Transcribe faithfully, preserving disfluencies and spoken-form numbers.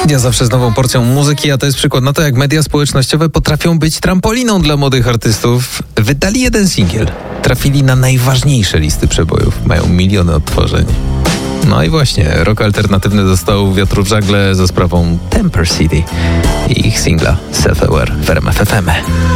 Ja zawsze z nową porcją muzyki, a to jest przykład na to, jak media społecznościowe potrafią być trampoliną dla młodych artystów. Wydali jeden singiel. Trafili na najważniejsze listy przebojów. Mają miliony odtworzeń. No i właśnie, rock alternatywny dostał wiatru w żagle za sprawą Temper City i ich singla Self-Aware w R M F F M.